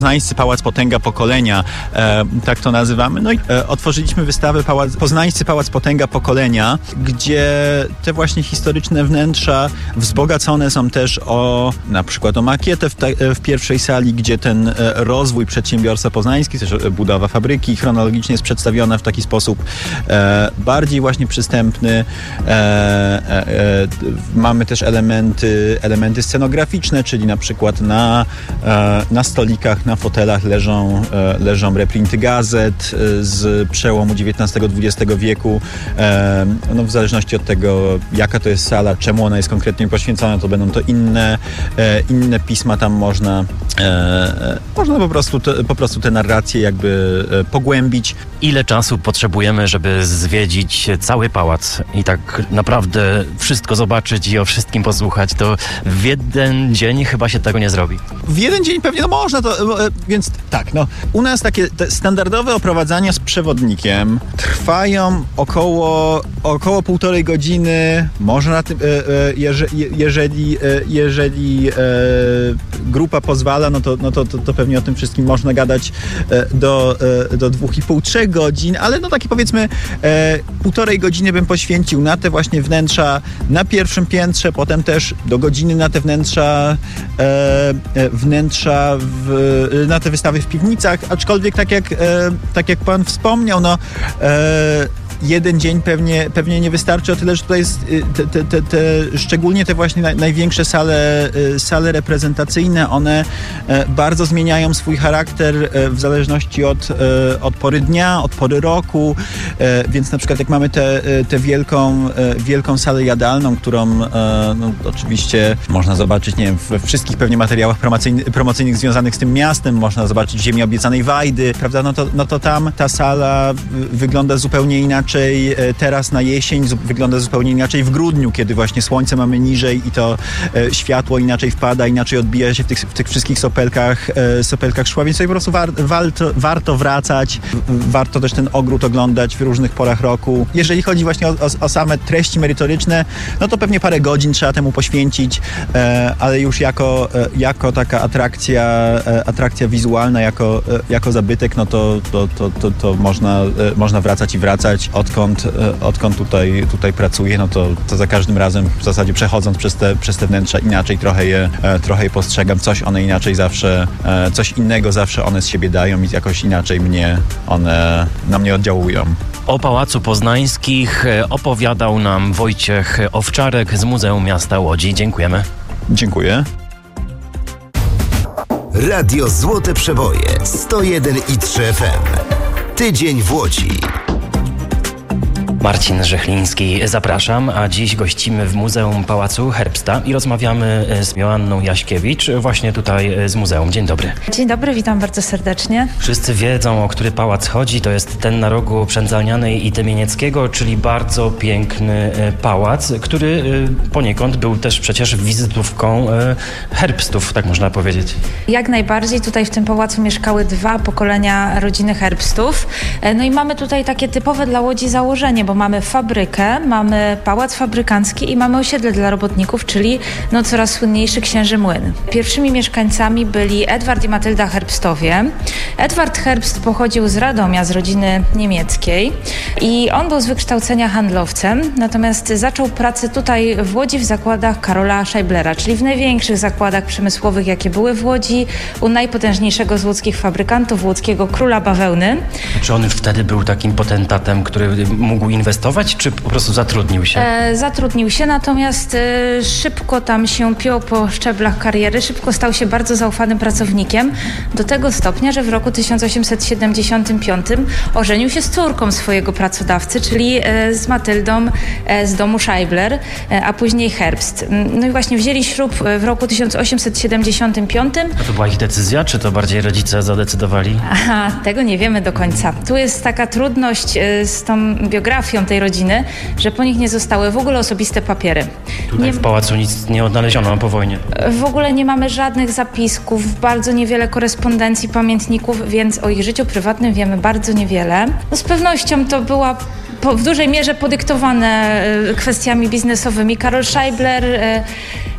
Poznańscy Pałac Potęga Pokolenia, tak to nazywamy. No i otworzyliśmy wystawę Poznańscy Pałac Potęga Pokolenia, gdzie te właśnie historyczne wnętrza wzbogacone są też na przykład o makietę w pierwszej sali, gdzie ten rozwój przedsiębiorstwa poznański, też budowa fabryki chronologicznie jest przedstawiona w taki sposób bardziej właśnie przystępny. Mamy też elementy scenograficzne, czyli na przykład na stolikach, na fotelach leżą reprinty gazet z przełomu XIX-XX wieku. No w zależności od tego, jaka to jest sala, czemu ona jest konkretnie poświęcona, to będą to inne pisma, tam można po prostu te narracje jakby pogłębić. Ile czasu potrzebujemy, żeby zwiedzić cały pałac i tak naprawdę wszystko zobaczyć i o wszystkim posłuchać? To w jeden dzień chyba się tego nie zrobi. W jeden dzień pewnie można to, więc tak, no. U nas takie standardowe oprowadzania z przewodnikiem trwają około półtorej godziny. Można, jeżeli grupa pozwala, no to pewnie o tym wszystkim można gadać do 2,5-3 godzin, ale no takie powiedzmy półtorej godziny bym poświęcił na te właśnie wnętrza na pierwszym piętrze, potem też do godziny na te wnętrza na te wystawy w piwnicach, aczkolwiek tak jak pan wspomniał, no jeden dzień pewnie nie wystarczy, o tyle, że tutaj jest szczególnie te właśnie największe sale reprezentacyjne, one bardzo zmieniają swój charakter w zależności od pory dnia, od pory roku, więc na przykład jak mamy tę wielką salę jadalną, którą no, oczywiście można zobaczyć, nie wiem, we wszystkich pewnie materiałach promocyjnych związanych z tym miastem, można zobaczyć w Ziemi Obiecanej Wajdy, prawda, no to tam ta sala wygląda zupełnie inaczej. Teraz na jesień wygląda zupełnie inaczej w grudniu, kiedy właśnie słońce mamy niżej i to światło inaczej wpada, inaczej odbija się w tych wszystkich sopelkach szkła, więc sobie po prostu warto wracać, warto też ten ogród oglądać w różnych porach roku. Jeżeli chodzi właśnie o same treści merytoryczne, no to pewnie parę godzin trzeba temu poświęcić, ale już jako taka atrakcja wizualna, jako zabytek, no to można wracać i wracać. Odkąd tutaj pracuję, no to za każdym razem w zasadzie przechodząc przez te wnętrza inaczej trochę je postrzegam, coś innego zawsze one z siebie dają i jakoś inaczej na mnie oddziałują. O Pałacu Poznańskich opowiadał nam Wojciech Owczarek z Muzeum Miasta Łodzi. Dziękujemy. Dziękuję. Radio Złote Przeboje 101,3 FM. Tydzień w Łodzi. Marcin Rzechliński, zapraszam, a dziś gościmy w Muzeum Pałacu Herbsta i rozmawiamy z Joanną Jaśkiewicz, właśnie tutaj z muzeum. Dzień dobry. Dzień dobry, witam bardzo serdecznie. Wszyscy wiedzą, o który pałac chodzi. To jest ten na rogu Przędzalnianej i Tymienieckiego, czyli bardzo piękny pałac, który poniekąd był też przecież wizytówką Herbstów, tak można powiedzieć. Jak najbardziej. Tutaj w tym pałacu mieszkały 2 pokolenia rodziny Herbstów. No i mamy tutaj takie typowe dla Łodzi założenie, bo mamy fabrykę, mamy pałac fabrykancki i mamy osiedle dla robotników, czyli coraz słynniejszy Księży Młyn. Pierwszymi mieszkańcami byli Edward i Matylda Herbstowie. Edward Herbst pochodził z Radomia, z rodziny niemieckiej i on był z wykształcenia handlowcem, natomiast zaczął pracę tutaj w Łodzi w zakładach Karola Scheiblera, czyli w największych zakładach przemysłowych, jakie były w Łodzi, u najpotężniejszego z łódzkich fabrykantów, łódzkiego Króla Bawełny. Czy on już wtedy był takim potentatem, który mógł inwestować, czy po prostu zatrudnił się? Zatrudnił się, natomiast szybko tam się piął po szczeblach kariery, szybko stał się bardzo zaufanym pracownikiem, do tego stopnia, że w roku 1875 ożenił się z córką swojego pracodawcy, czyli z Matyldą z domu Scheibler, a później Herbst. No i właśnie wzięli ślub w roku 1875. A to była ich decyzja, czy to bardziej rodzice zadecydowali? Aha, tego nie wiemy do końca. Tu jest taka trudność z tą biografią tej rodziny, że po nich nie zostały w ogóle osobiste papiery. Tutaj w pałacu nic nie odnaleziono po wojnie. W ogóle nie mamy żadnych zapisków, bardzo niewiele korespondencji, pamiętników, więc o ich życiu prywatnym wiemy bardzo niewiele. No z pewnością to była w dużej mierze podyktowane kwestiami biznesowymi. Karol Scheibler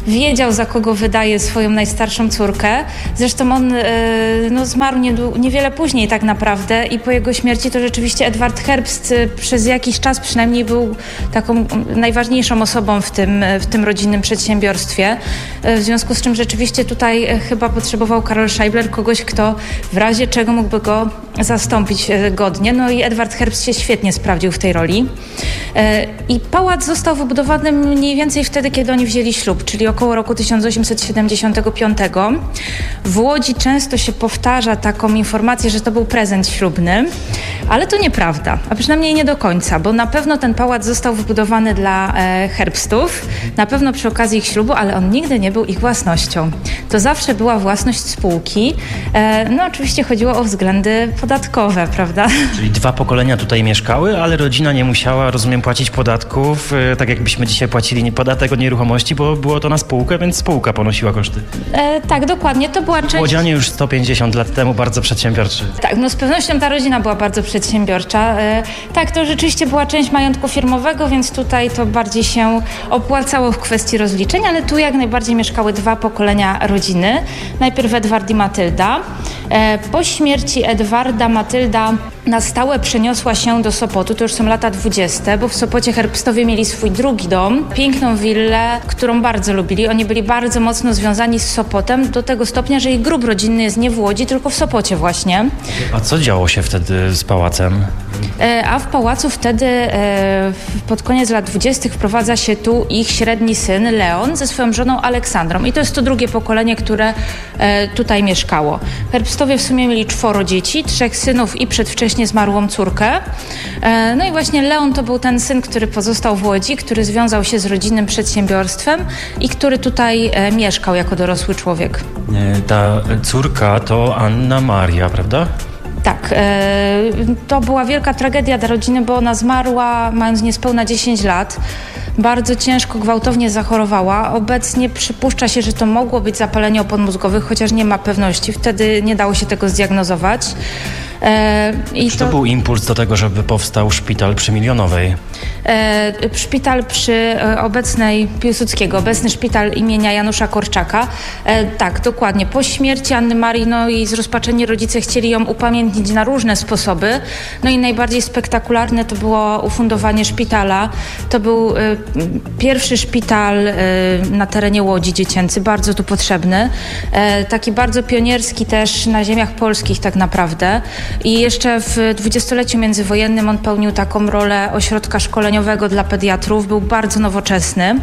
wiedział, za kogo wydaje swoją najstarszą córkę. Zresztą on zmarł niewiele później tak naprawdę i po jego śmierci to rzeczywiście Edward Herbst przez jakiś czas przynajmniej był taką najważniejszą osobą w tym rodzinnym przedsiębiorstwie. W związku z czym rzeczywiście tutaj chyba potrzebował Karol Scheibler kogoś, kto w razie czego mógłby go zastąpić godnie. No i Edward Herbst się świetnie sprawdził w tej roli. I pałac został wybudowany mniej więcej wtedy, kiedy oni wzięli ślub, czyli około roku 1875. W Łodzi często się powtarza taką informację, że to był prezent ślubny, ale to nieprawda, a przynajmniej nie do końca, bo na pewno ten pałac został wybudowany dla Herbstów, na pewno przy okazji ich ślubu, ale on nigdy nie był ich własnością. To zawsze była własność spółki. No oczywiście chodziło o względy podatkowe, prawda? Czyli 2 pokolenia tutaj mieszkały, ale rodzina nie musiała, rozumiem, płacić podatków, tak jakbyśmy dzisiaj płacili podatek od nieruchomości, bo było to na spółkę, więc spółka ponosiła koszty. Tak, dokładnie. To była część... Łodzianie już 150 lat temu bardzo przedsiębiorczy. Tak, no z pewnością ta rodzina była bardzo przedsiębiorcza. Tak, to rzeczywiście była część majątku firmowego, więc tutaj to bardziej się opłacało w kwestii rozliczeń, ale tu jak najbardziej mieszkały 2 pokolenia rodziny. Najpierw Edward i Matylda. Po śmierci Edwarda Matylda na stałe przeniosła się do Sopotu, to już są lata 20, bo w Sopocie Herbstowie mieli swój drugi dom, piękną willę, którą bardzo lubili. Oni byli bardzo mocno związani z Sopotem, do tego stopnia, że ich grób rodzinny jest nie w Łodzi, tylko w Sopocie właśnie. A co działo się wtedy z pałacem? A w pałacu wtedy pod koniec lat 20 wprowadza się tu ich średni syn Leon ze swoją żoną Aleksandrą. I to jest to drugie pokolenie, które tutaj mieszkało. Herbstowie w sumie mieli 4 dzieci, 3 synów i przedwcześnie zmarłą córkę. No i właśnie Leon to był ten syn, który pozostał w Łodzi, który związał się z rodzinnym przedsiębiorstwem i który tutaj mieszkał jako dorosły człowiek. Ta córka to Anna Maria, prawda? Tak, to była wielka tragedia dla rodziny, bo ona zmarła mając niespełna 10 lat. Bardzo ciężko, gwałtownie zachorowała. Obecnie przypuszcza się, że to mogło być zapalenie opon mózgowych, chociaż nie ma pewności. Wtedy nie dało się tego zdiagnozować. Czy to był impuls do tego, żeby powstał szpital przy Milionowej? Szpital przy obecnej Piłsudskiego, obecny szpital imienia Janusza Korczaka. Tak, dokładnie. Po śmierci Anny Marii, no i zrozpaczeni rodzice chcieli ją upamiętnić na różne sposoby. No i najbardziej spektakularne to było ufundowanie szpitala. To był pierwszy szpital na terenie Łodzi dziecięcy, bardzo tu potrzebny. Taki bardzo pionierski też na ziemiach polskich tak naprawdę. I jeszcze w dwudziestoleciu międzywojennym on pełnił taką rolę ośrodka szkoleniowego dla pediatrów. Był bardzo nowoczesny.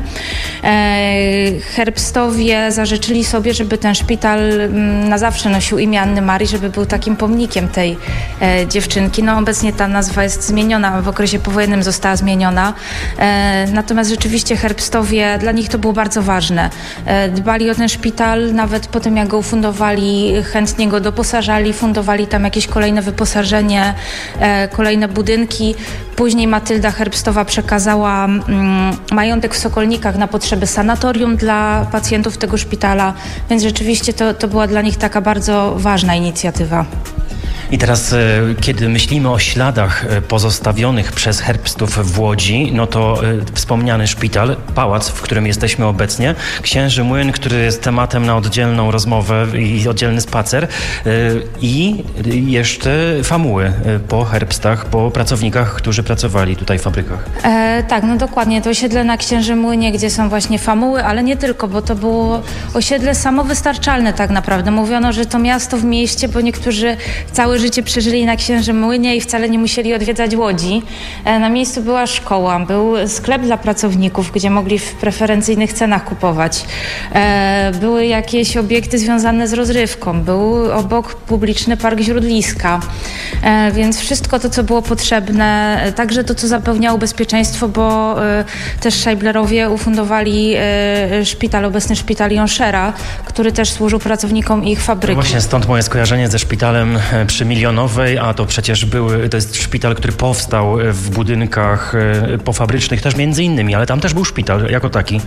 Herbstowie zażyczyli sobie, żeby ten szpital na zawsze nosił imię Anny Marii, żeby był takim pomnikiem tej dziewczynki. No obecnie ta nazwa jest zmieniona, w okresie powojennym została zmieniona. Natomiast rzeczywiście Herbstowie, dla nich to było bardzo ważne. Dbali o ten szpital, nawet po tym jak go ufundowali, chętnie go doposażali, fundowali tam jakieś kolejne wyposażenie, kolejne budynki. Później Matylda Herbstowa przekazała majątek w Sokolnikach na potrzeby sanatorium dla pacjentów tego szpitala, więc rzeczywiście to była dla nich taka bardzo ważna inicjatywa. I teraz, kiedy myślimy o śladach pozostawionych przez Herbstów w Łodzi, no to wspomniany szpital, pałac, w którym jesteśmy obecnie, Księży Młyn, który jest tematem na oddzielną rozmowę i oddzielny spacer, i jeszcze famuły po Herbstach, po pracownikach, którzy pracowali tutaj w fabrykach. Tak, no dokładnie. To osiedle na Księży Młynie, gdzie są właśnie famuły, ale nie tylko, bo to było osiedle samowystarczalne tak naprawdę. Mówiono, że to miasto w mieście, bo niektórzy całe życie przeżyli na Księżym Młynie i wcale nie musieli odwiedzać Łodzi. Na miejscu była szkoła, był sklep dla pracowników, gdzie mogli w preferencyjnych cenach kupować. Były jakieś obiekty związane z rozrywką, był obok publiczny park Źródliska, więc wszystko to, co było potrzebne, także to, co zapewniało bezpieczeństwo, bo też Scheiblerowie ufundowali szpital, obecny szpital Jonszera, który też służył pracownikom ich fabryki. No właśnie stąd moje skojarzenie ze szpitalem przy Milionowej, a to przecież to jest szpital, który powstał w budynkach pofabrycznych też między innymi, ale tam też był szpital jako taki.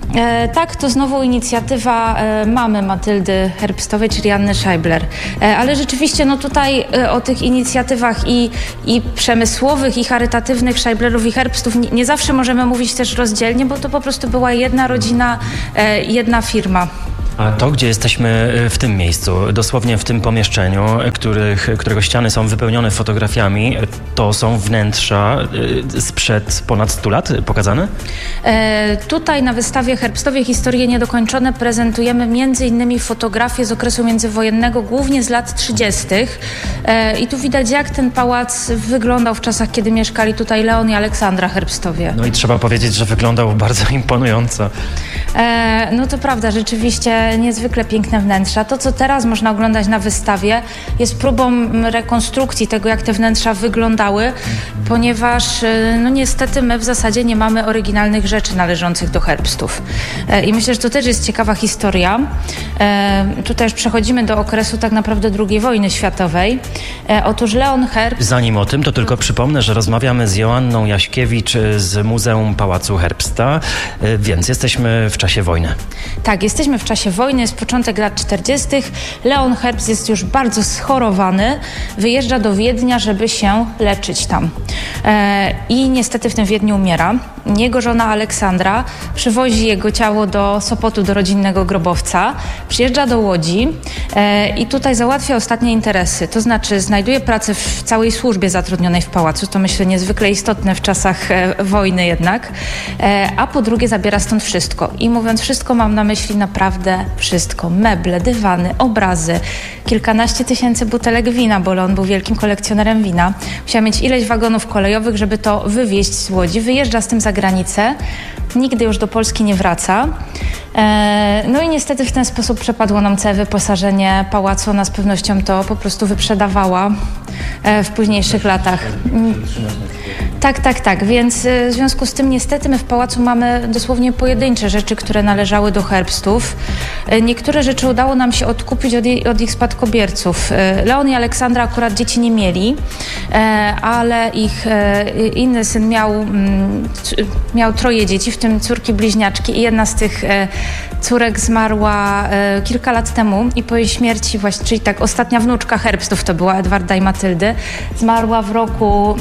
Tak, to znowu inicjatywa mamy Matyldy Herbstowej, czyli Anny Scheibler. Ale rzeczywiście tutaj o tych inicjatywach i przemysłowych, i charytatywnych Scheiblerów i Herbstów nie zawsze możemy mówić też rozdzielnie, bo to po prostu była jedna rodzina, jedna firma. A to, gdzie jesteśmy w tym miejscu, dosłownie w tym pomieszczeniu, którego ściany są wypełnione fotografiami, to są wnętrza sprzed ponad 100 lat pokazane? Tutaj na wystawie Herbstowie Historie Niedokończone prezentujemy m.in. fotografie z okresu międzywojennego, głównie z lat 30. I tu widać, jak ten pałac wyglądał w czasach, kiedy mieszkali tutaj Leon i Aleksandra Herbstowie. No i trzeba powiedzieć, że wyglądał bardzo imponująco. No to prawda, rzeczywiście niezwykle piękne wnętrza. To, co teraz można oglądać na wystawie, jest próbą rekonstrukcji tego, jak te wnętrza wyglądały, ponieważ niestety my w zasadzie nie mamy oryginalnych rzeczy należących do Herbstów. I myślę, że to też jest ciekawa historia. Tutaj już przechodzimy do okresu tak naprawdę II wojny światowej. Otóż Leon Herbst... Zanim o tym, to tylko przypomnę, że rozmawiamy z Joanną Jaśkiewicz z Muzeum Pałacu Herbsta, więc jesteśmy w czasie wojny. Tak, jesteśmy w czasie wojny, jest początek lat 40. Leon Herbst jest już bardzo schorowany, wyjeżdża do Wiednia, żeby się leczyć tam. I niestety w tym Wiedniu umiera. Jego żona Aleksandra przywozi jego ciało do Sopotu, do rodzinnego grobowca, przyjeżdża do Łodzi i tutaj załatwia ostatnie interesy, to znaczy znajduje pracę w całej służbie zatrudnionej w pałacu, to myślę niezwykle istotne w czasach wojny jednak, a po drugie zabiera stąd wszystko. I mówiąc wszystko, mam na myśli naprawdę wszystko. Meble, dywany, obrazy, kilkanaście tysięcy butelek wina, bo on był wielkim kolekcjonerem wina. Musiał mieć ileś wagonów kolejowych, żeby to wywieźć z Łodzi. Wyjeżdża z tym za granicę, nigdy już do Polski nie wraca. No i niestety w ten sposób przepadło nam całe wyposażenie pałacu. Ona z pewnością to po prostu wyprzedawała w późniejszych latach. Tak. Więc w związku z tym niestety my w pałacu mamy dosłownie pojedyncze rzeczy, które należały do Herbstów. Niektóre rzeczy udało nam się odkupić od ich spadkobierców. Leon i Aleksandra akurat dzieci nie mieli, ale ich inny syn miał 3 dzieci, w tym córki bliźniaczki, i jedna z tych córek zmarła kilka lat temu i po jej śmierci, czyli tak ostatnia wnuczka Herbstów to była, Edwarda i Matyldy, zmarła w roku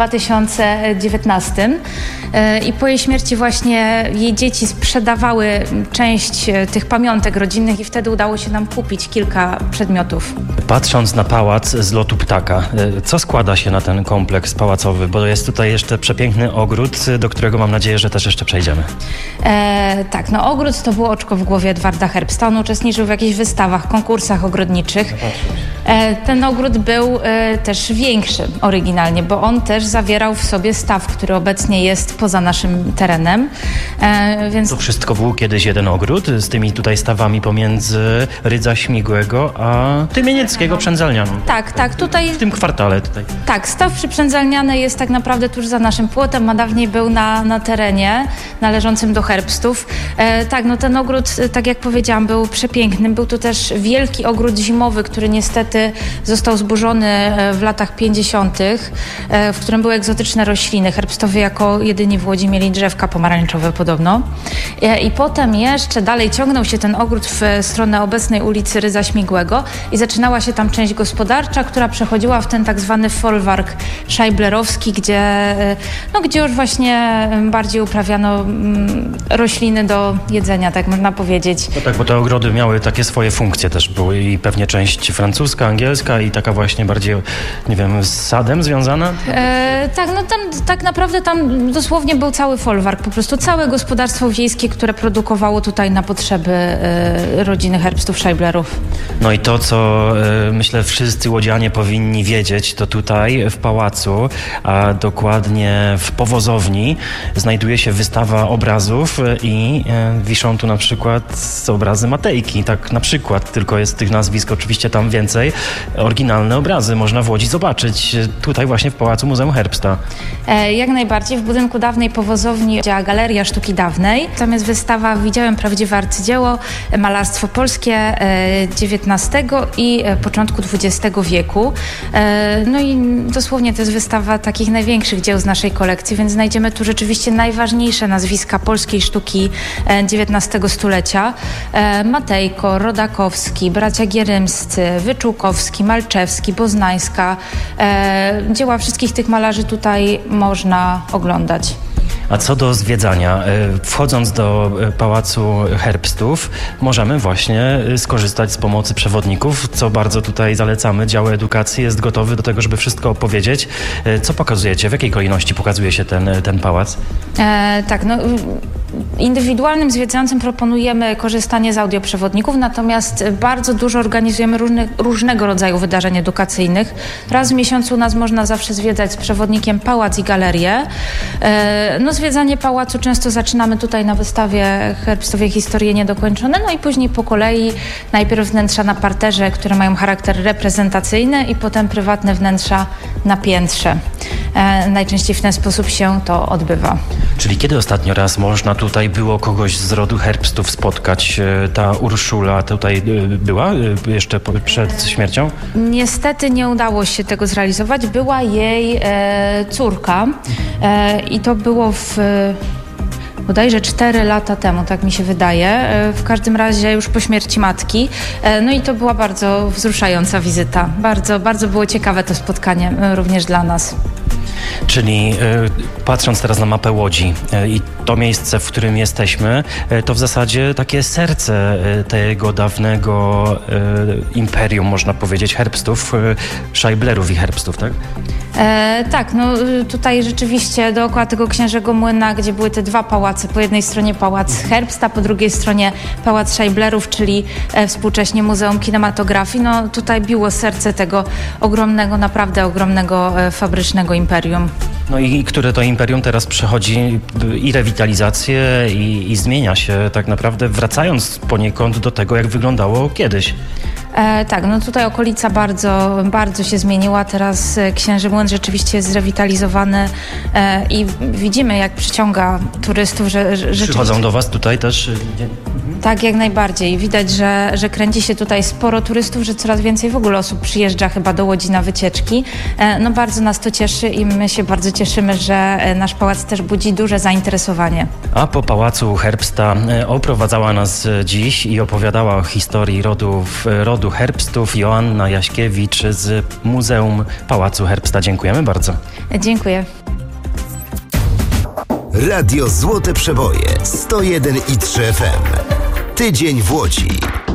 2019 i po jej śmierci właśnie jej dzieci sprzedawały część tych pamiątek rodzinnych i wtedy udało się nam kupić kilka przedmiotów. Patrząc na pałac z lotu ptaka, co składa się na ten kompleks pałacowy? Bo jest tutaj jeszcze przepiękny ogród, do którego mam nadzieję, że też jeszcze przejdziemy. Tak, ogród to było oczko w głowie Edwarda Herbsta. On uczestniczył w jakichś wystawach, konkursach ogrodniczych. Ten ogród był też większy oryginalnie, bo on też zawierał w sobie staw, który obecnie jest poza naszym terenem. Więc... To wszystko był kiedyś jeden ogród z tymi tutaj stawami pomiędzy Rydza Śmigłego a Tymienieckiego Przędzalnianą. Tak, tutaj... W tym kwartale tutaj. Tak, staw przyprzędzalniany jest tak naprawdę tuż za naszym płotem, a dawniej był na terenie należącym do Herbstów. Ten ogród, tak jak powiedziałam, był przepiękny. Był to też wielki ogród zimowy, który niestety został zburzony w latach 50., w którym były egzotyczne rośliny. Herbstowie jako jedyni w Łodzi mieli drzewka pomarańczowe podobno. I potem jeszcze dalej ciągnął się ten ogród w stronę obecnej ulicy Rydza Śmigłego i zaczynała się tam część gospodarcza, która przechodziła w ten tak zwany folwark scheiblerowski, gdzie już właśnie bardziej uprawiano rośliny do jedzenia, tak można powiedzieć. No tak, bo te ogrody miały takie swoje funkcje też. Były i pewnie część francuska, angielska i taka właśnie bardziej, nie wiem, z sadem związana? Tak naprawdę tam dosłownie był cały folwark, po prostu całe gospodarstwo wiejskie, które produkowało tutaj na potrzeby rodziny Herbstów, Scheiblerów. No i to, co myślę wszyscy łodzianie powinni wiedzieć, to tutaj w pałacu, a dokładnie w powozowni znajduje się wystawa obrazów i wiszą tu na przykład obrazy Matejki, tak na przykład, tylko jest tych nazwisk oczywiście tam więcej. Oryginalne obrazy można w Łodzi zobaczyć tutaj właśnie w Pałacu Muzeum Herbsta. Jak najbardziej. W budynku dawnej powozowni działa Galeria Sztuki Dawnej. Tam jest wystawa Widziałem prawdziwe arcydzieło, malarstwo polskie XIX i początku XX wieku. No i dosłownie to jest wystawa takich największych dzieł z naszej kolekcji, więc znajdziemy tu rzeczywiście najważniejsze nazwiska polskiej sztuki XIX stulecia. Matejko, Rodakowski, bracia Gierymscy, Wyczółkowski, Malczewski, Boznańska. Dzieła wszystkich tych malarzy tutaj można oglądać. A co do zwiedzania, wchodząc do Pałacu Herbstów, możemy właśnie skorzystać z pomocy przewodników, co bardzo tutaj zalecamy. Dział edukacji jest gotowy do tego, żeby wszystko opowiedzieć. Co pokazujecie? W jakiej kolejności pokazuje się ten pałac? Tak, no indywidualnym zwiedzającym proponujemy korzystanie z audioprzewodników, natomiast bardzo dużo organizujemy różnego rodzaju wydarzeń edukacyjnych. Raz w miesiącu u nas można zawsze zwiedzać z przewodnikiem pałac i galerię. No, zwiedzanie pałacu często zaczynamy tutaj na wystawie Herbstowie Historie Niedokończone, no i później po kolei najpierw wnętrza na parterze, które mają charakter reprezentacyjny i potem prywatne wnętrza na piętrze. Najczęściej w ten sposób się to odbywa. Czyli kiedy ostatnio raz można tutaj było kogoś z rodu Herbstów spotkać? Ta Urszula tutaj była jeszcze przed śmiercią? Niestety nie udało się tego zrealizować. Była jej córka i to było bodajże 4 lata temu, tak mi się wydaje. W każdym razie już po śmierci matki. No i to była bardzo wzruszająca wizyta. Bardzo, bardzo było ciekawe to spotkanie również dla nas. Czyli patrząc teraz na mapę Łodzi i to miejsce, w którym jesteśmy, to w zasadzie takie serce tego dawnego imperium, można powiedzieć, Herbstów, Scheiblerów i Herbstów, tak? Tak, no tutaj rzeczywiście dookoła tego Księżego Młyna, gdzie były te dwa pałace, po jednej stronie pałac Herbsta, po drugiej stronie pałac Scheiblerów, czyli współcześnie Muzeum Kinematografii, no tutaj biło serce tego ogromnego, naprawdę ogromnego fabrycznego imperium. No i które to imperium teraz przechodzi i rewitalizację i zmienia się tak naprawdę, wracając poniekąd do tego, jak wyglądało kiedyś. Tak, no tutaj okolica bardzo, bardzo się zmieniła. Teraz Księży Młyn rzeczywiście jest zrewitalizowany i widzimy, jak przyciąga turystów, że Przychodzą do was tutaj też? Tak, jak najbardziej. Widać, że kręci się tutaj sporo turystów, że coraz więcej w ogóle osób przyjeżdża chyba do Łodzi na wycieczki. No bardzo nas to cieszy i my się bardzo cieszymy, że nasz pałac też budzi duże zainteresowanie. A po Pałacu Herbsta oprowadzała nas dziś i opowiadała o historii rodu Herbstów Joanna Jaśkiewicz z Muzeum Pałacu Herbsta. Dziękujemy bardzo. Dziękuję. Radio Złote Przeboje 101,3 FM. Tydzień w Łodzi.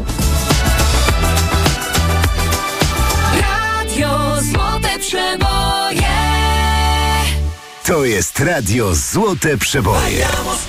Radio Złote Przeboje. To jest Radio Złote Przeboje.